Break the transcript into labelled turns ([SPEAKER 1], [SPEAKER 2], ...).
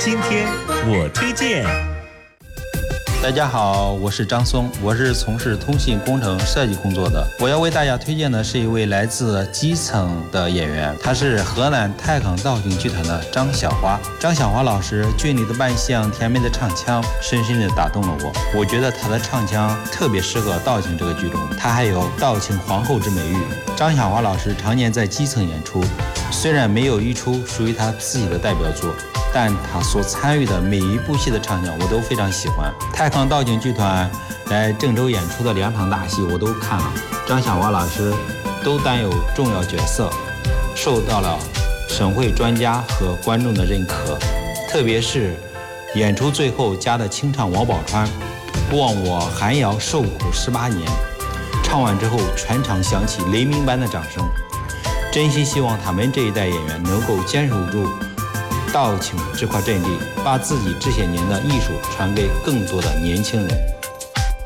[SPEAKER 1] 今天我推荐。
[SPEAKER 2] 大家好，我是张松，我是从事通信工程设计工作的。我要为大家推荐的是一位来自基层的演员，他是河南泰康道景剧团的张小花。张小花老师俊丽的扮相、甜美的唱腔，深深地打动了我。我觉得她的唱腔特别适合道情这个剧中，她还有道情皇后之美誉。张小花老师常年在基层演出，虽然没有一出属于她自己的代表作，但他所参与的每一部戏的唱腔我都非常喜欢。泰康道景剧团来郑州演出的2场大戏我都看了，张小花老师都担有重要角色，受到了省会专家和观众的认可。特别是演出最后加的清唱王宝钏不忘我寒窑受苦18年，唱完之后全场响起雷鸣般的掌声。真心希望他们这一代演员能够坚守住道情这块阵地，把自己这些年的艺术传给更多的年轻人。